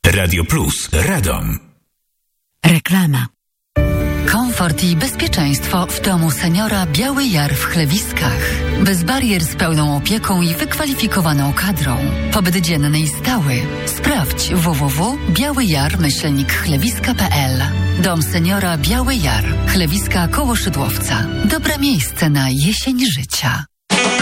Radio Plus, Radom. Reklama. Komfort i bezpieczeństwo w domu seniora Biały Jar w Chlewiskach. Bez barier, z pełną opieką i wykwalifikowaną kadrą. Pobyt dzienny i stały. Sprawdź www.białyjar-chlewiska.pl. Dom seniora Biały Jar. Chlewiska koło Szydłowca. Dobre miejsce na jesień życia.